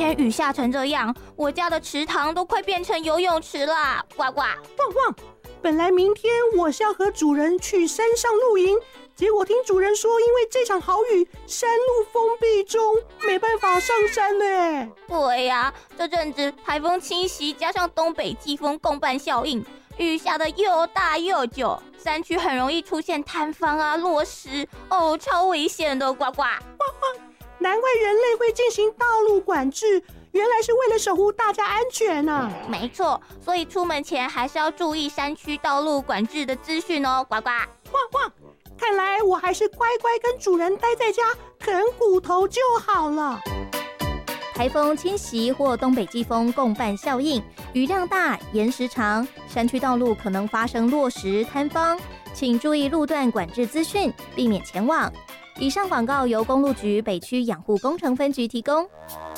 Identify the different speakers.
Speaker 1: 天雨下成这样，我家的池塘都快变成游泳池啦！呱呱，
Speaker 2: 旺旺，本来明天我是要和主人去山上露营，结果听主人说，因为这场好雨，山路封闭中，没办法上山呢。
Speaker 1: 对呀，这阵子台风侵袭，加上东北季风共伴效应，雨下的又大又久，山区很容易出现坍方啊、落石哦，超危险的！呱呱，
Speaker 2: 难怪人类会进行道路管制，原来是为了守护大家安全啊！
Speaker 1: 没错，所以出门前还是要注意山区道路管制的资讯哦！呱呱，
Speaker 2: 旺，看来我还是乖乖跟主人待在家啃骨头就好了。
Speaker 3: 台风侵袭或东北季风共伴效应，雨量大、延时长，山区道路可能发生落石、坍方，请注意路段管制资讯，避免前往。以上广告由公路局北区养护工程分局提供。